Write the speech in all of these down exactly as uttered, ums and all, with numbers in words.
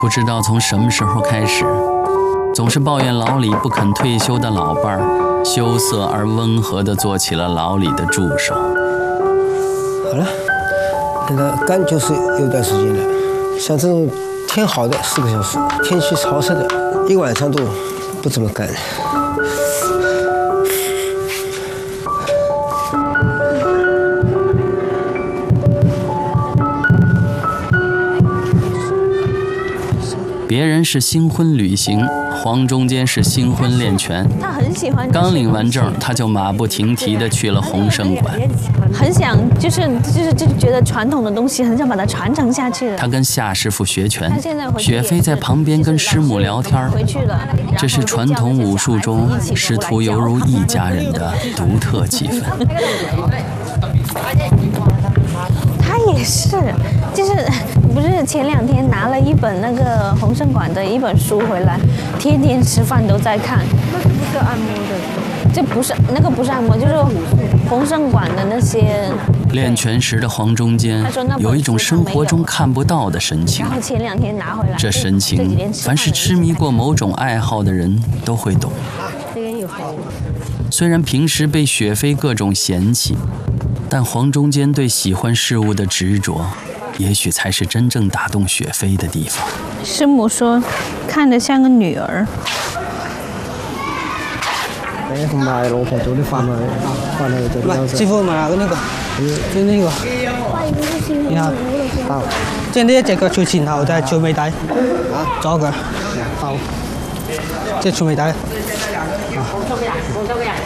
不知道从什么时候开始，总是抱怨牢里不肯退休的老伴儿，羞涩而温和地做起了牢里的助手。 好了，现在干就是有段时间了。像这种天好的四个小时，天气潮湿的一晚上都不怎么干。 别人是新婚旅行，黄中间是新婚练拳。 他很喜欢。 刚领完证，他就马不停蹄地去了鸿盛馆。 很想，就是就是就是觉得传统的东西很想把它传承下去了。 他跟夏师傅学拳， 雪飞在旁边跟师母聊天。 回去了， 这是传统武术中师徒犹如一家人的独特气氛。 他也是，就是不是前两天拿了一本那个鸿盛馆的一本书回来，天天吃饭都在看。 那个不是按摩的， 这不是那个不是按摩，就是鸿盛馆的那些。 练拳时的黄中间有一种生活中看不到的神情。 然后前两天拿回来， 这神情，凡是痴迷过某种爱好的人都会懂。虽然平时被雪飞各种嫌弃，但黄中间对喜欢事物的执着，也許才是真正打動雪飛的地方。 師母說，看得像個女兒。 誒，同埋老婆早啲翻去，翻去就來，師傅問下嗰呢個，即呢個。你好。好。即係呢一隻腳最前後就係最尾底。啊。左腳。好。即係最尾底。廣州嘅人，廣州嘅人。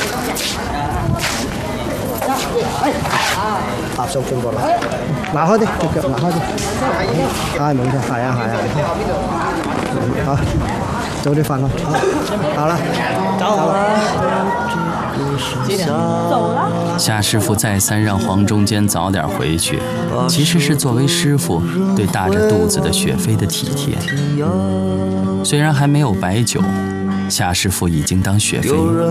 踏上進步啦，拿開啲隻腳，拿開啲，係冇錯，係啊係啊，好，早啲瞓啦，好啦，走啦。 走了。 夏师傅再三让黄中间早点回去，其实是作为师傅对大着肚子的雪飞的体贴。虽然还没有摆酒，夏师傅已经当雪飞